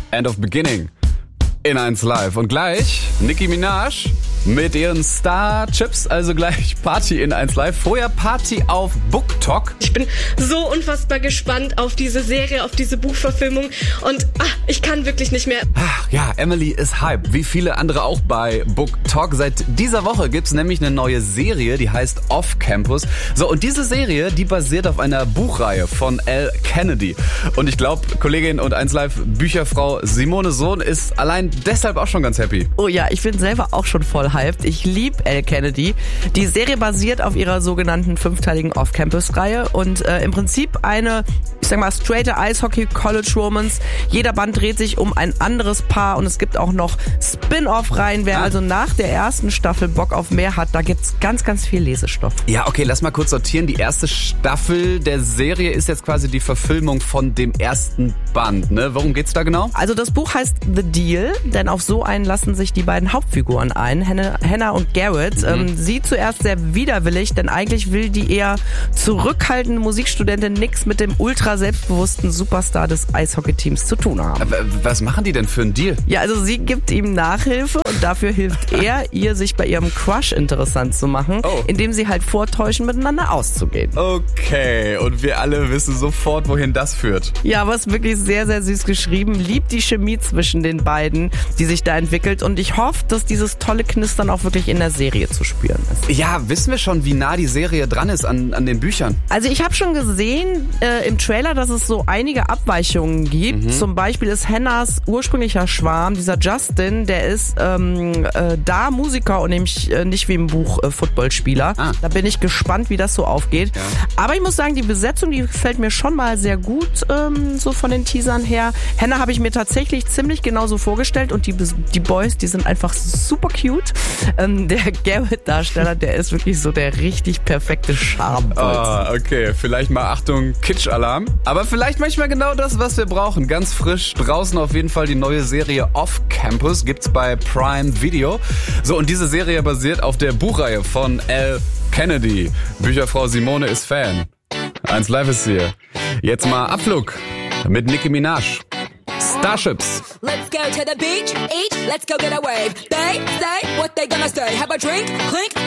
End of Beginning in 1 Live. Und gleich Nicki Minaj mit ihren Star-Chips, also gleich Party in 1 Live. Vorher Party auf BookTok. Ich bin so unfassbar gespannt auf diese Serie, auf diese Buchverfilmung und ich kann wirklich nicht mehr. Ach ja, Emily ist hype, wie viele andere auch bei BookTok. Seit dieser Woche gibt's nämlich eine neue Serie, die heißt Off Campus. So, und diese Serie, die basiert auf einer Buchreihe von Elle Kennedy. Und ich glaube, Kollegin und 1 Live Bücherfrau Simone Sohn ist allein deshalb auch schon ganz happy. Oh ja, ich bin selber auch schon voll hyped. Ich liebe Elle Kennedy. Die Serie basiert auf ihrer sogenannten 5-teiligen Off-Campus-Reihe und im Prinzip eine, ich sag mal, straighte Eishockey-College-Romance. Jeder Band dreht sich um ein anderes Paar und es gibt auch noch Spin-Off-Reihen. Wer also nach der ersten Staffel Bock auf mehr hat, da gibt's ganz, ganz viel Lesestoff. Ja, okay, lass mal kurz sortieren. Die erste Staffel der Serie ist jetzt quasi die Verfilmung von dem ersten Band, ne? Worum geht's da genau? Also das Buch heißt The Deal, denn auf so einen lassen sich die beiden Hauptfiguren ein, Hannah und Garrett. Sie zuerst sehr widerwillig, denn eigentlich will die eher zurückhaltende Musikstudentin nichts mit dem ultra selbstbewussten Superstar des Eishockeyteams zu tun haben. Was machen die denn für einen Deal? Ja, also sie gibt ihm Nachhilfe und dafür hilft er ihr, sich bei ihrem Crush interessant zu machen, indem sie halt vortäuschen, miteinander auszugehen. Okay, und wir alle wissen sofort, wohin das führt. Ja, aber es ist wirklich sehr, sehr süß geschrieben. Liebt die Chemie zwischen den beiden, die sich da entwickelt, und ich hoffe, dass dieses tolle Knistern auch wirklich in der Serie zu spüren ist. Ja, wissen wir schon, wie nah die Serie dran ist an den Büchern? Also ich habe schon gesehen im Trailer, dass es so einige Abweichungen gibt. Zum Beispiel ist Hannahs ursprünglicher Schwarm, dieser Justin, der ist da Musiker und nämlich nicht wie im Buch Footballspieler. Da bin ich gespannt, wie das so aufgeht. Ja. Aber ich muss sagen, die Besetzung, die gefällt mir schon mal sehr gut, so von den Teasern her. Hannah habe ich mir tatsächlich ziemlich genauso vorgestellt und die Boys, die sind einfach super cute. Der Garrett-Darsteller, der ist wirklich so der richtig perfekte Charme. Okay, vielleicht mal Achtung, Kitsch-Alarm. Aber vielleicht manchmal genau das, was wir brauchen. Ganz frisch draußen auf jeden Fall die neue Serie Off Campus, gibt's bei Prime Video. So, und diese Serie basiert auf der Buchreihe von Elle Kennedy. Bücherfrau Simone ist Fan. 1 Live ist hier. Jetzt mal Abflug mit Nicki Minaj. Starships. Let's go to the beach, eat, let's go get a wave. They say what they gonna say. Have a drink, clink,